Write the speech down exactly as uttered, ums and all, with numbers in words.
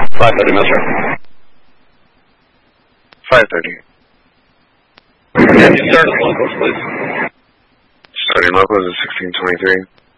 five thirty, Mister. five thirty. And start locals, please. Starting locals is sixteen twenty-three.